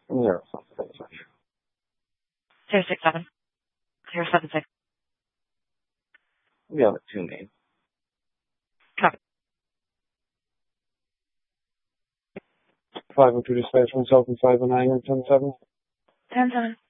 076. 067. 076. We have it 2 Main. Copy. 502 dispatch 1,509 and 10-7. 10-7.